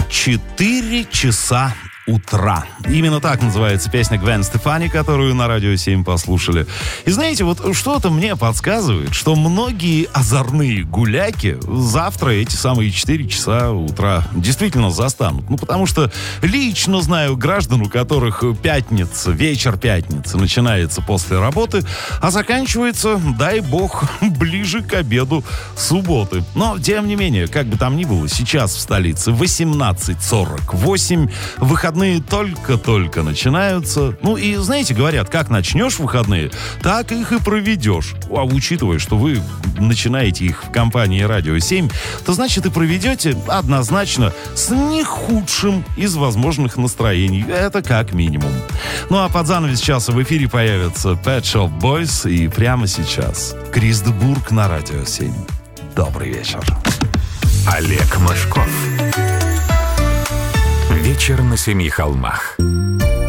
4 часа утра. Именно так называется песня Гвен Стефани, которую на Радио 7 послушали. И знаете, вот что-то мне подсказывает, что многие озорные гуляки завтра эти самые 4 часа утра действительно застанут. Ну, потому что лично знаю граждан, у которых пятница, вечер пятницы начинается после работы, а заканчивается, дай бог, ближе к обеду субботы. Но, тем не менее, как бы там ни было, сейчас в столице 18:48, выходные только-только начинаются. Ну и, знаете, говорят, как начнешь выходные, так их и проведешь. А учитывая, что вы начинаете их в компании Радио 7, то значит и проведете однозначно с не худшим из возможных настроений. Это как минимум. Ну а под занавес часа в эфире появятся Pet Shop Boys, и прямо сейчас Крис де Бург на Радио 7. Добрый вечер. Олег Мошков. Вечер на семи холмах.